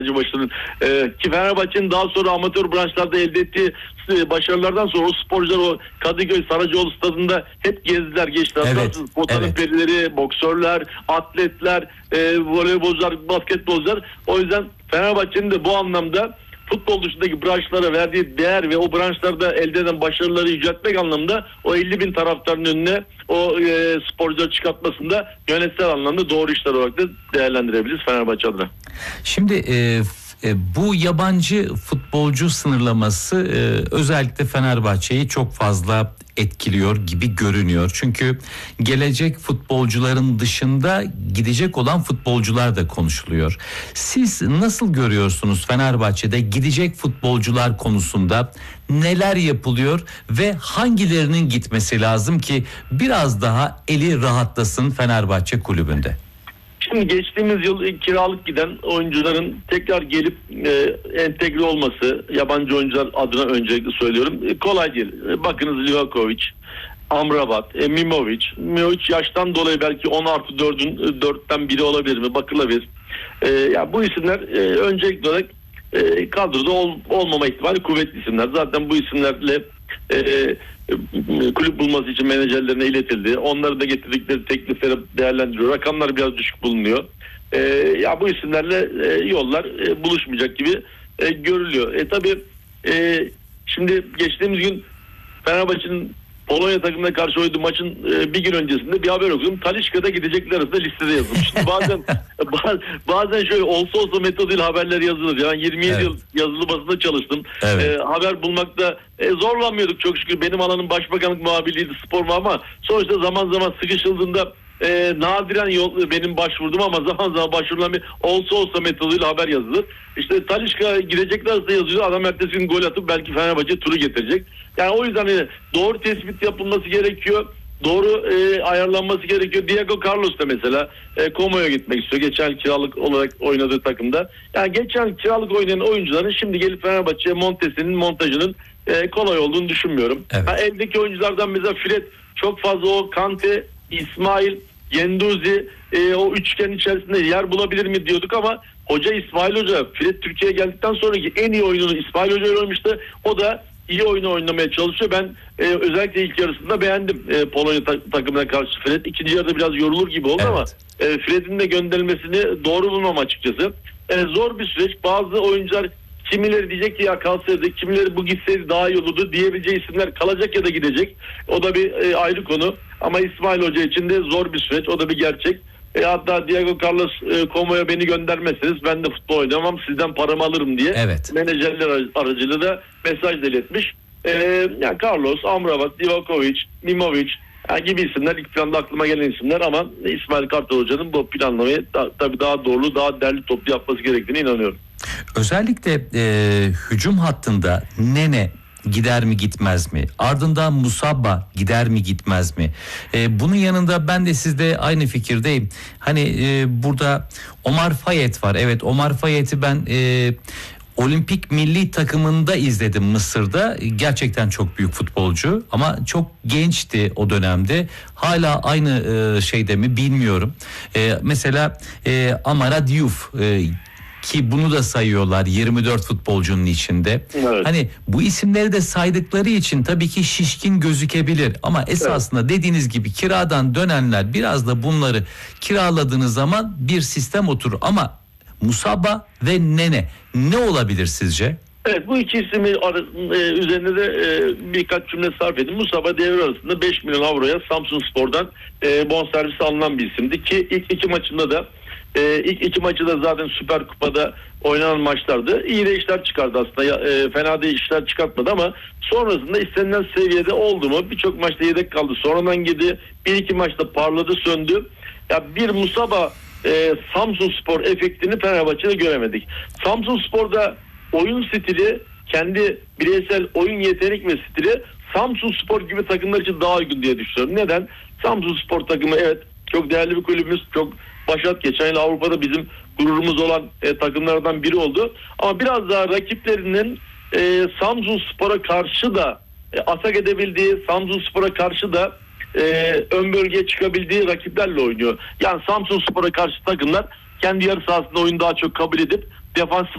başının ki Fenerbahçe'nin daha sonra amatör branşlarda elde ettiği başarılardan sonra o sporcular o Kadıköy Saracoğlu stadında hep gezdiler, geçtiler. Evet, Potanın perileri, boksörler, atletler, voleybolcular, basketbolcular. O yüzden Fenerbahçe'nin de bu anlamda futbol dışındaki branşlara verdiği değer ve o branşlarda elde eden başarıları yüceltmek anlamında o 50.000 taraftarın önüne o sporcuları çıkartmasında yönetsel anlamda doğru işler olarak da değerlendirebiliriz Fenerbahçe adına. Şimdi bu yabancı futbolcu sınırlaması özellikle Fenerbahçe'yi çok fazla etkiliyor gibi görünüyor. Çünkü gelecek futbolcuların dışında gidecek olan futbolcular da konuşuluyor. Siz nasıl görüyorsunuz Fenerbahçe'de gidecek futbolcular konusunda neler yapılıyor ve hangilerinin gitmesi lazım ki biraz daha eli rahatlasın Fenerbahçe kulübünde? Şimdi geçtiğimiz yıl kiralık giden oyuncuların tekrar gelip entegre olması, yabancı oyuncular adına öncelikle söylüyorum, kolay değil. Bakınız Livakovic, Amrabat, Mimovic yaştan dolayı belki 10+4'ten biri olabilir mi? Bakılabilir. Ya bu isimler öncelikli olarak kadroda olmama ihtimali kuvvetli isimler. Zaten bu isimlerle kulüp bulması için menajerlerine iletildi. Onları da getirdikleri teklifleri değerlendiriyor. Rakamlar biraz düşük bulunuyor. Ya bu isimlerle yollar buluşmayacak gibi görülüyor. Tabii şimdi geçtiğimiz gün Fenerbahçe'nin Polonya takımına karşı oynadığı maçın bir gün öncesinde bir haber okudum. Talisca'da gidecekler arasında listede yazılmış. Şimdi bazen şöyle olsa metoduyla haberler yazılır. Yani 27 yıl yazılı basında çalıştım. Haber bulmakta zorlanmıyorduk çok şükür. Benim alanım başbakanlık muhabirliğiydi, spor mu, ama sonuçta zaman zaman sıkışıldığında nadiren benim başvurdum ama zaman zaman başvurulan bir olsa metoduyla haber yazılır. İşte Talisca gidecekler arasında yazıyor. Adam ertesi gün gol atıp belki Fenerbahçe turu getirecek. Yani o yüzden doğru tespit yapılması gerekiyor. Doğru ayarlanması gerekiyor. Diego Carlos da mesela Como'ya gitmek istiyor. Geçen yıl kiralık olarak oynadığı takımda. Yani geçen yıl kiralık oynayan oyuncuların şimdi gelip Fenerbahçe'ye Montes'in montajının kolay olduğunu düşünmüyorum. Evet. Eldeki oyunculardan mesela Fred çok fazla o Kante, İsmail, Yenduzi o üçgen içerisinde yer bulabilir mi diyorduk ama İsmail Hoca Fred Türkiye'ye geldikten sonraki en iyi oyununu İsmail Hoca oynamıştı. O da iyi oyunu oynamaya çalışıyor. Ben özellikle ilk yarısında beğendim Polonya takımına karşı Fred. İkinci yarıda biraz yorulur gibi oldu ama Fred'in de gönderilmesini doğru bulmam açıkçası. Zor bir süreç. Bazı oyuncular kimileri diyecek ki ya kalsaydı, kimileri bu gitseydi daha iyi olurdu diyebileceği isimler kalacak ya da gidecek. O da bir ayrı konu. Ama İsmail Hoca için de zor bir süreç. O da bir gerçek. Hatta Diego Carlos Como'ya beni göndermezseniz ben de futbol oynamam, sizden paramı alırım diye menajerler aracılığıyla da mesaj iletmiş. Yani Carlos, Amrabat, Livakovic, Mimovic gibi isimler ilk planda aklıma gelen isimler ama İsmail Kartal Hoca'nın bu planlamayı tabii daha doğru, daha derli toplu yapması gerektiğine inanıyorum. Özellikle hücum hattında Nene gider mi gitmez mi? Ardından Musabba gider mi gitmez mi? Bunun yanında ben de sizde aynı fikirdeyim. Hani burada Omar Fayet var. Evet, Omar Fayet'i ben Olimpik milli takımında izledim Mısır'da. Gerçekten çok büyük futbolcu ama çok gençti o dönemde. Hala aynı şeyde mi bilmiyorum. Mesela Amara Diouf ki bunu da sayıyorlar 24 futbolcunun içinde. Evet. Hani bu isimleri de saydıkları için tabii ki şişkin gözükebilir ama esasında dediğiniz gibi kiradan dönenler biraz da bunları kiraladığınız zaman bir sistem oturur ama Musabba ve Nene ne olabilir sizce? Evet, bu iki ismi üzerinde de birkaç cümle sarf edin. Musabba devre arasında 5 milyon avroya Samsunspor'dan bonservis alınan bir isimdi ki ilk iki maçında da ilk iki maçı da zaten Süper Kupa'da oynanan maçlardı. İyi de işler çıkardı aslında. Fena değil işler çıkartmadı ama sonrasında istenilen seviyede oldu mu? Birçok maçta yedek kaldı. Sonradan girdi. Bir iki maçta parladı, söndü. Ya bir Musabba Samsunspor efektini Fenerbahçe'de göremedik. Samsunspor'da oyun stili, kendi bireysel oyun yetenek ve stili Samsunspor gibi takımlar için daha uygun diye düşünüyorum. Neden? Samsunspor takımı evet çok değerli bir kulübümüz, çok başat, geçen yıl Avrupa'da bizim gururumuz olan takımlardan biri oldu. Ama biraz daha rakiplerinin Samsunspor'a karşı da atak edebildiği, Samsunspor'a karşı da ön bölgeye çıkabildiği rakiplerle oynuyor. Yani Samsunspor'a karşı takımlar kendi yarı sahasında oyunu daha çok kabul edip defansif